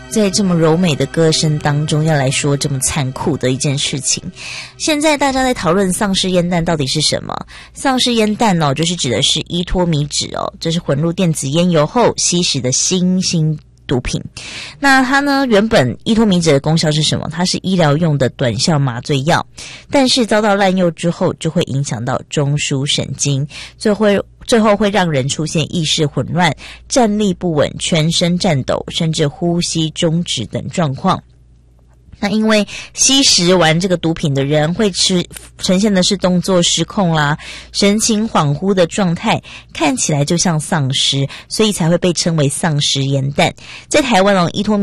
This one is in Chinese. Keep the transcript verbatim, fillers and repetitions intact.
在这么柔美的歌声当中要来说这么残酷的一件事情。现在大家在讨论丧尸烟弹到底是什么？丧尸烟弹哦，就是指的是依托米酯哦，这是混入电子烟油后吸食的新兴毒品。那它呢，原本依托米酯的功效是什么？它是医疗用的短效麻醉药，但是遭到滥用之后就会影响到中枢神经，最后会最后会让人出现意识混乱、站立不稳、全身颤抖，甚至呼吸中止等状况。那因为吸食完这个毒品的人会吃呈现的是动作失控啦、神情恍惚的状态，看起来就像丧尸，所以才会被称为丧尸烟弹。在台湾哦，依托